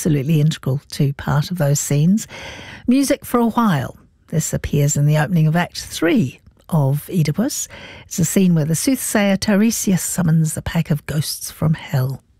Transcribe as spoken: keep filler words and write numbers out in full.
absolutely integral to part of those scenes. Music for a While. This appears in the opening of Act three of Oedipus. It's a scene where the soothsayer Tiresias summons a pack of ghosts from hell.